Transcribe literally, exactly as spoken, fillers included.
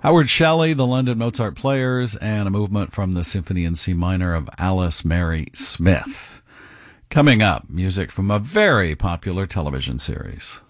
Howard Shelley, the London Mozart Players, and a movement from the Symphony in C minor of Alice Mary Smith. Coming up, music from a very popular television series.